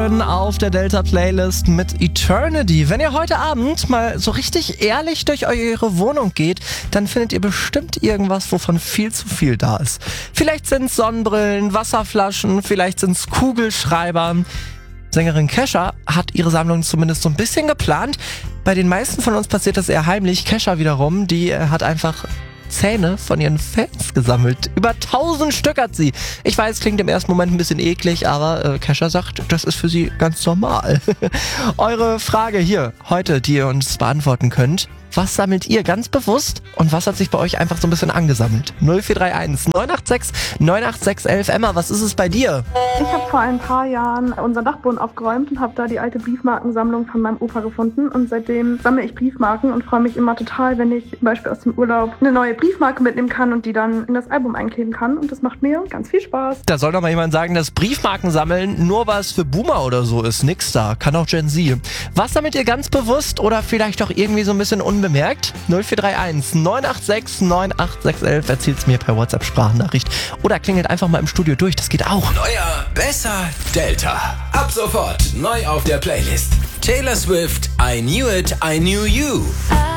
Sheeran auf der Delta-Playlist mit Eternity. Wenn ihr heute Abend mal so richtig ehrlich durch eure Wohnung geht, dann findet ihr bestimmt irgendwas, wovon viel zu viel da ist. Vielleicht sind es Sonnenbrillen, Wasserflaschen, vielleicht sind es Kugelschreiber. Sängerin Kesha hat ihre Sammlung zumindest so ein bisschen geplant. Bei den meisten von uns passiert das eher heimlich. Kesha wiederum, die hat einfach Zähne von ihren Fans gesammelt. Über 1000 Stück hat sie. Ich weiß, klingt im ersten Moment ein bisschen eklig, aber Kesha sagt, das ist für sie ganz normal. Eure Frage hier heute, die ihr uns beantworten könnt. Was sammelt ihr ganz bewusst und was hat sich bei euch einfach so ein bisschen angesammelt? 0431 986 98611. Emma, was ist es bei dir? Ich habe vor ein paar Jahren unseren Dachboden aufgeräumt und habe da die alte Briefmarkensammlung von meinem Opa gefunden. Und seitdem sammle ich Briefmarken und freue mich immer total, wenn ich zum Beispiel aus dem Urlaub eine neue Briefmarke mitnehmen kann und die dann in das Album einkleben kann. Und das macht mir ganz viel Spaß. Da soll doch mal jemand sagen, dass Briefmarken sammeln nur was für Boomer oder so ist. Nix da, kann auch Gen Z. Was sammelt ihr ganz bewusst oder vielleicht auch irgendwie so ein bisschen unbemerkt? 0431 986 98611. Erzählt's mir per WhatsApp-Sprachnachricht oder klingelt einfach mal im Studio durch, das geht auch. Neuer, besser, Delta. Ab sofort neu auf der Playlist. Taylor Swift, I Knew It, I Knew You.